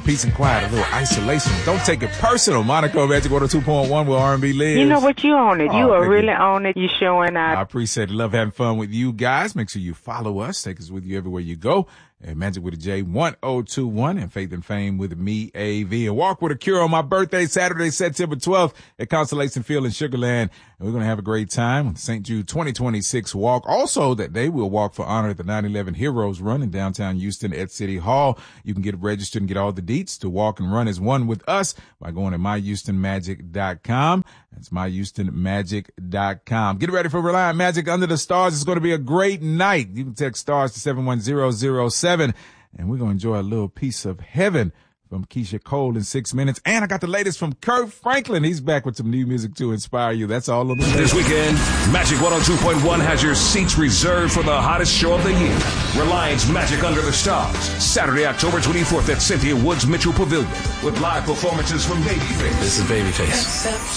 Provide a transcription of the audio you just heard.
peace and quiet, a little isolation. Don't take it personal. Monaco, Magic 102.1 where R&B lives. You know what? You own it. You are really on it. You showing out. I appreciate it. Love having fun with you guys. Make sure you follow us. Take us with you everywhere you go. And Magic with a J 1021 and Faith and Fame with me, AV. And Walk with a Cure on my birthday, Saturday, September 12th at Constellation Field in Sugar Land. And we're going to have a great time with the St. Jude 2026 walk. Also, that day we'll walk for honor at the 9/11 Heroes Run in downtown Houston at City Hall. You can get registered and get all the deets to walk and run as one with us by going to myhoustonmagic.com. That's myhoustonmagic.com. Get ready for Reliant Magic Under the Stars. It's going to be a great night. You can text stars to 71007. And we're going to enjoy a little piece of heaven from Keisha Cole in 6 minutes. And I got the latest from Kirk Franklin. He's back with some new music to inspire you. That's all on the This weekend, Magic 102.1 has your seats reserved for the hottest show of the year. Reliance Magic Under the Stars. Saturday, October 24th at Cynthia Woods Mitchell Pavilion with live performances from Babyface. This is Babyface.